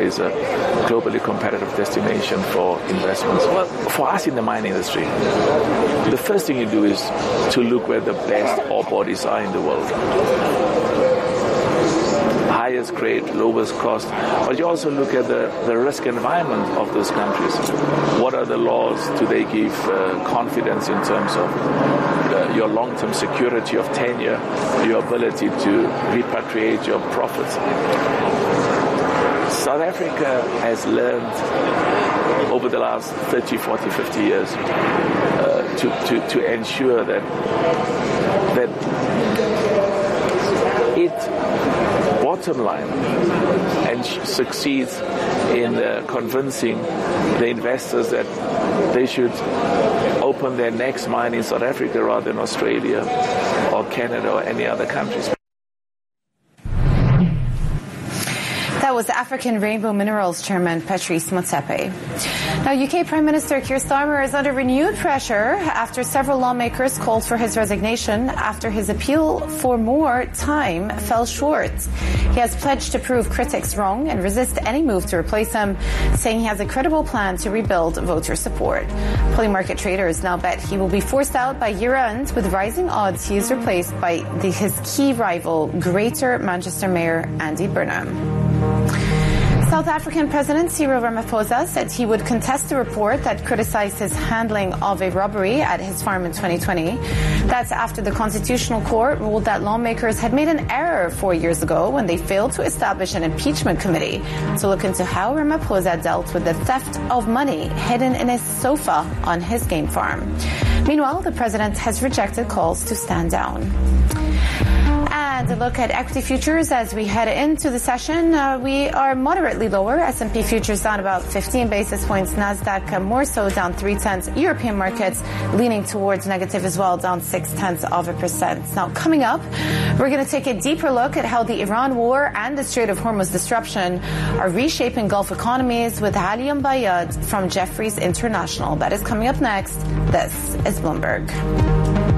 is a globally competitive destination for investments. Well, for us in the mining industry, the first thing you do is to look where the best ore bodies are in the world. Highest grade, lowest cost, but you also look at the risk environment of those countries. What are the laws? Do they give confidence in terms of your long-term security of tenure, your ability to repatriate your profits? South Africa has learned over the last 30, 40, 50 years to ensure that it bottom line and succeeds in convincing the investors that they should open their next mine in South Africa rather than Australia or Canada or any other countries. That was African Rainbow Minerals Chairman Patrice Motsepe. Now, UK Prime Minister Keir Starmer is under renewed pressure after several lawmakers called for his resignation after his appeal for more time fell short. He has pledged to prove critics wrong and resist any move to replace him, saying he has a credible plan to rebuild voter support. Polymarket traders now bet he will be forced out by year-end, with rising odds he is replaced by his key rival, Greater Manchester Mayor Andy Burnham. South African President Cyril Ramaphosa said he would contest a report that criticized his handling of a robbery at his farm in 2020. That's after the Constitutional Court ruled that lawmakers had made an error 4 years ago when they failed to establish an impeachment committee to look into how Ramaphosa dealt with the theft of money hidden in his sofa on his game farm. Meanwhile, the president has rejected calls to stand down. And a look at equity futures as we head into the session. We are moderately lower. S&P futures down about 15 basis points. NASDAQ more so down 0.3. European markets leaning towards negative as well, down 0.6%. Now, coming up, we're going to take a deeper look at how the Iran war and the Strait of Hormuz disruption are reshaping Gulf economies with Ali Bayad from Jefferies International. That is coming up next. This is Bloomberg.